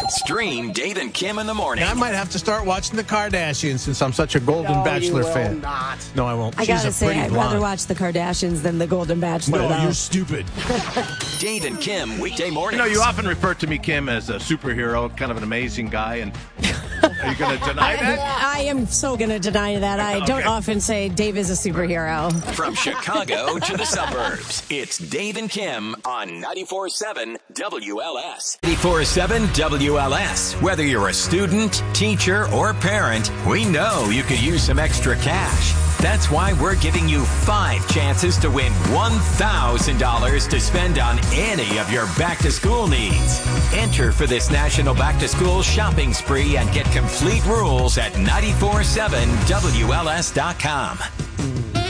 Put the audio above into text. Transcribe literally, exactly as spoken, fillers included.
Stream Dave and Kim in the morning. Now, I might have to start watching the Kardashians since I'm such a Golden No, Bachelor you will fan. not. No, I won't. I She's gotta a say, pretty I'd blonde. rather watch the Kardashians than the Golden Bachelor. No, though. you're stupid. Dave and Kim, weekday You mornings. know, you often refer to me, Kim, as a superhero, kind of an amazing guy, and are you going to deny that? I, I am so going to deny that. I don't Okay. often say Dave is a superhero. From Chicago to the suburbs, it's Dave and Kim on ninety-four seven W L S. ninety-four seven W L S. Whether you're a student, teacher, or parent, we know you could use some extra cash. That's why we're giving you five chances to win one thousand dollars to spend on any of your back-to-school needs. Enter for this National Back-to-School shopping spree and get complete rules at nine four seven W L S dot com.